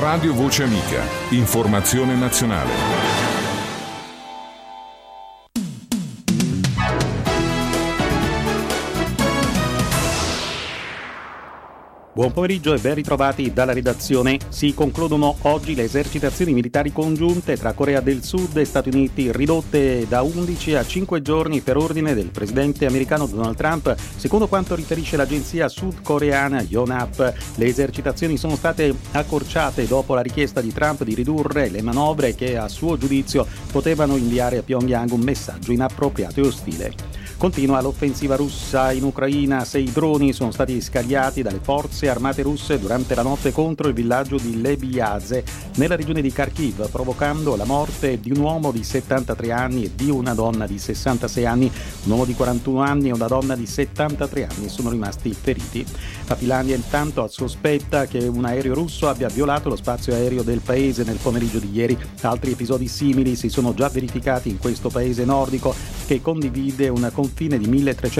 Radio Voce Amica. Informazione nazionale. Buon pomeriggio e ben ritrovati dalla redazione. Si concludono oggi le esercitazioni militari congiunte tra Corea del Sud e Stati Uniti, ridotte da 11 a 5 giorni per ordine del presidente americano Donald Trump, secondo quanto riferisce l'agenzia sudcoreana Yonhap. Le esercitazioni sono state accorciate dopo la richiesta di Trump di ridurre le manovre che, a suo giudizio, potevano inviare a Pyongyang un messaggio inappropriato e ostile. Continua l'offensiva russa in Ucraina. 6 droni sono stati scagliati dalle forze armate russe durante la notte contro il villaggio di Lebiadze nella regione di Kharkiv, provocando la morte di un uomo di 73 anni e di una donna di 66 anni. Un uomo di 41 anni e una donna di 73 anni sono rimasti feriti. La Finlandia intanto sospetta che un aereo russo abbia violato lo spazio aereo del paese nel pomeriggio di ieri. Altri episodi simili si sono già verificati in questo paese nordico che condivide un confine di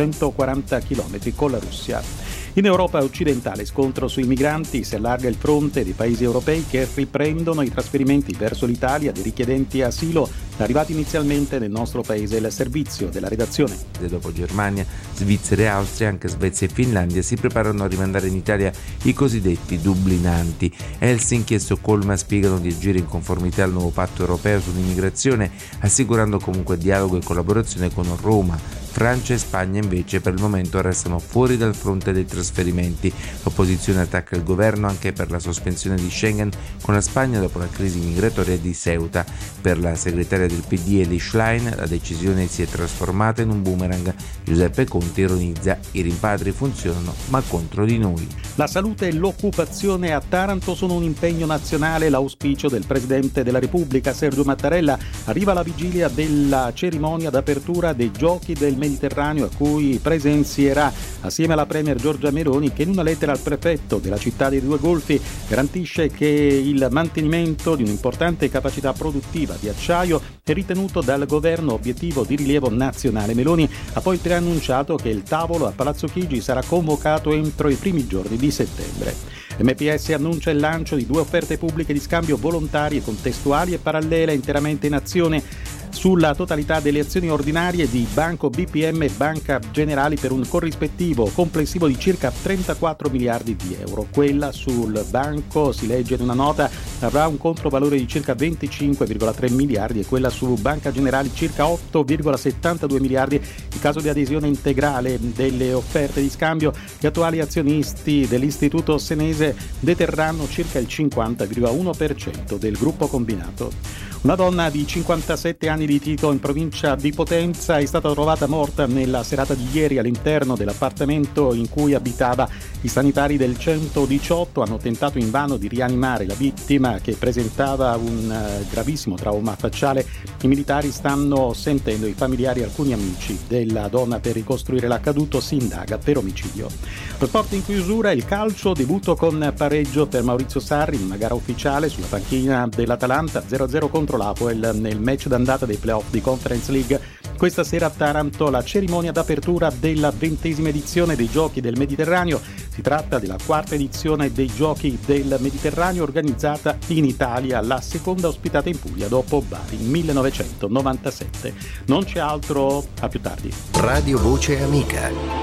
1340 km con la Russia. In Europa occidentale scontro sui migranti, si allarga il fronte dei paesi europei che riprendono i trasferimenti verso l'Italia di richiedenti asilo arrivati inizialmente nel nostro paese. Il servizio della redazione. Dopo Germania, Svizzera e Austria, anche Svezia e Finlandia si preparano a rimandare in Italia i cosiddetti dublinanti. Helsinki e Stoccolma spiegano di agire in conformità al nuovo patto europeo sull'immigrazione, assicurando comunque dialogo e collaborazione con Roma. Francia e Spagna invece per il momento restano fuori dal fronte dei trasferimenti. L'opposizione attacca il governo anche per la sospensione di Schengen con la Spagna dopo la crisi migratoria di Ceuta. Per la segretaria del PD Elly Schlein la decisione si è trasformata in un boomerang. Giuseppe Conte ironizza: i rimpatri funzionano ma contro di noi. La salute e l'occupazione a Taranto sono un impegno nazionale. L'auspicio del Presidente della Repubblica Sergio Mattarella arriva alla vigilia della cerimonia d'apertura dei Giochi del Mediterraneo, a cui presenzierà assieme alla Premier Giorgia Meloni, che in una lettera al prefetto della città dei Due Golfi garantisce che il mantenimento di un'importante capacità produttiva di acciaio è ritenuto dal governo obiettivo di rilievo nazionale. Meloni ha poi preannunciato che il tavolo a Palazzo Chigi sarà convocato entro i primi giorni di settembre. MPS annuncia il lancio di 2 offerte pubbliche di scambio volontarie, contestuali e parallele interamente in azione sulla totalità delle azioni ordinarie di Banco BPM e Banca Generali per un corrispettivo complessivo di circa 34 miliardi di euro. Quella sul banco, si legge in una nota, avrà un controvalore di circa 25,3 miliardi e quella su Banca Generali circa 8,72 miliardi. In caso di adesione integrale delle offerte di scambio, gli attuali azionisti dell'istituto senese deterranno circa il 50,1% del gruppo combinato. Una donna di 57 anni di Tito in provincia di Potenza è stata trovata morta nella serata di ieri all'interno dell'appartamento in cui abitava. I sanitari del 118 hanno tentato invano di rianimare la vittima, che presentava un gravissimo trauma facciale. I militari stanno sentendo i familiari e alcuni amici della donna per ricostruire l'accaduto. Si indaga per omicidio. Lo sport in chiusura, il calcio, debutto con pareggio per Maurizio Sarri in una gara ufficiale sulla panchina dell'Atalanta, 0-0 contro l'Apoel nel match d'andata dei playoff di Conference League. Questa sera a Taranto la cerimonia d'apertura della 20ª edizione dei Giochi del Mediterraneo. Si tratta della 4ª edizione dei Giochi del Mediterraneo organizzata in Italia, la seconda ospitata in Puglia dopo Bari 1997. Non c'è altro, a più tardi. Radio Voce Amica.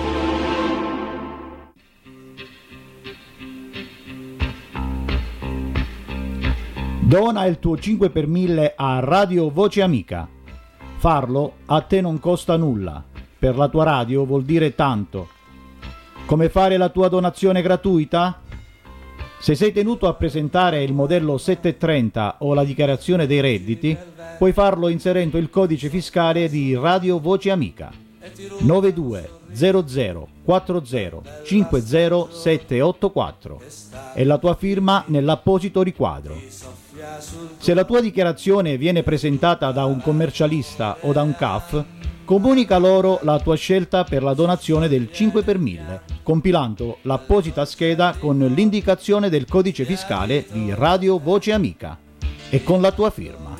Dona il tuo 5 per 1000 a Radio Voce Amica. Farlo a te non costa nulla. Per la tua radio vuol dire tanto. Come fare la tua donazione gratuita? Se sei tenuto a presentare il modello 730 o la dichiarazione dei redditi, puoi farlo inserendo il codice fiscale di Radio Voce Amica 92 00 40 50 784 e la tua firma nell'apposito riquadro. Se la tua dichiarazione viene presentata da un commercialista o da un CAF, comunica loro la tua scelta per la donazione del 5 per 1000, compilando l'apposita scheda con l'indicazione del codice fiscale di Radio Voce Amica e con la tua firma.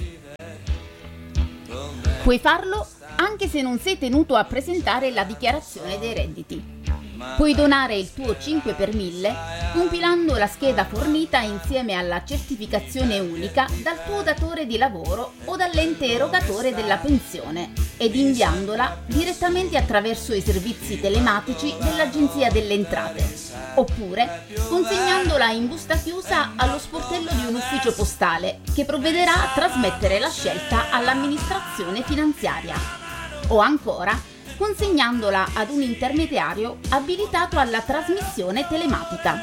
Puoi farlo anche se non sei tenuto a presentare la dichiarazione dei redditi. Puoi donare il tuo 5 per 1000 compilando la scheda fornita insieme alla certificazione unica dal tuo datore di lavoro o dall'ente erogatore della pensione ed inviandola direttamente attraverso i servizi telematici dell'Agenzia delle Entrate, oppure consegnandola in busta chiusa allo sportello di un ufficio postale che provvederà a trasmettere la scelta all'amministrazione finanziaria, o ancora consegnandola ad un intermediario abilitato alla trasmissione telematica.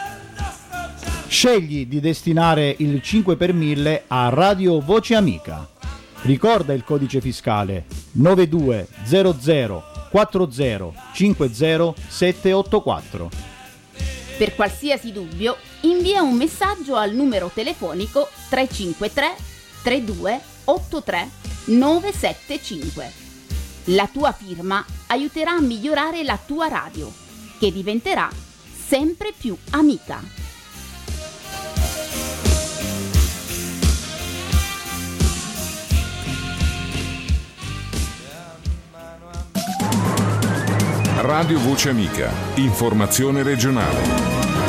Scegli di destinare il 5 per 1000 a Radio Voce Amica. Ricorda il codice fiscale 9200 40 50 784. Per qualsiasi dubbio, invia un messaggio al numero telefonico 353 32 83 975. La tua firma aiuterà a migliorare la tua radio, che diventerà sempre più amica. Radio Voce Amica, informazione regionale.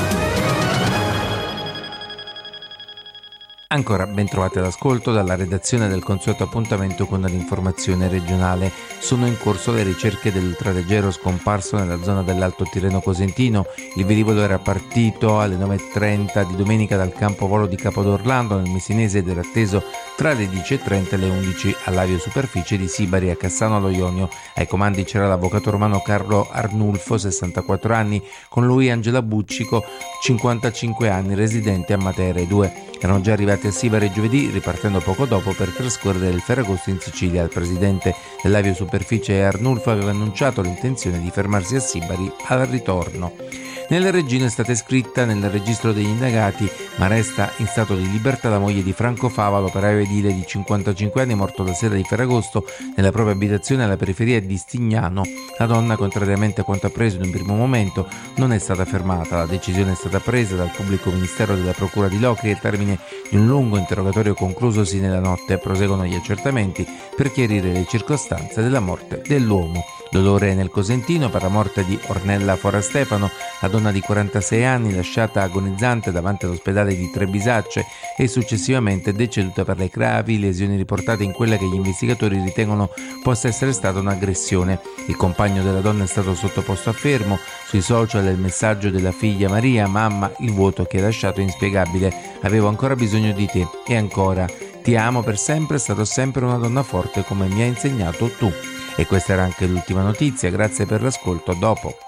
Ancora ben trovate all'ascolto dalla redazione del consueto appuntamento con l'informazione regionale. Sono in corso le ricerche dell'ultraleggero scomparso nella zona dell'Alto Tirreno Cosentino. Il velivolo era partito alle 9:30 di domenica dal campo volo di Capodorlando nel Messinese ed era atteso tra le 10:30 e le 11 all'aviosuperficie di Sibari a Cassano allo Ionio. Ai comandi c'era l'avvocato romano Carlo Arnulfo, 64 anni, con lui Angela Buccico, 55 anni, residente a Matera. I due erano già arrivati a Sibari giovedì, ripartendo poco dopo per trascorrere il Ferragosto in Sicilia. Il presidente dell'aviosuperficie Arnulfo aveva annunciato l'intenzione di fermarsi a Sibari al ritorno. Nella Regina è stata iscritta nel registro degli indagati, ma resta in stato di libertà la moglie di Franco Fava, l'operaio edile di 55 anni morto la sera di Ferragosto nella propria abitazione alla periferia di Stignano. La donna, contrariamente a quanto appreso in un primo momento, non è stata fermata. La decisione è stata presa dal pubblico ministero della Procura di Locri al termine di un lungo interrogatorio conclusosi nella notte. Proseguono gli accertamenti per chiarire le circostanze della morte dell'uomo. Dolore nel Cosentino per la morte di Ornella Forastefano, la donna di 46 anni lasciata agonizzante davanti all'ospedale di Trebisacce e successivamente deceduta per le gravi lesioni riportate in quella che gli investigatori ritengono possa essere stata un'aggressione. Il compagno della donna è stato sottoposto a fermo. Sui social il messaggio della figlia Maria: mamma, il vuoto che hai lasciato è inspiegabile, avevo ancora bisogno di te. E ancora, ti amo per sempre, è stata sempre una donna forte come mi hai insegnato tu. E questa era anche l'ultima notizia, grazie per l'ascolto, a dopo.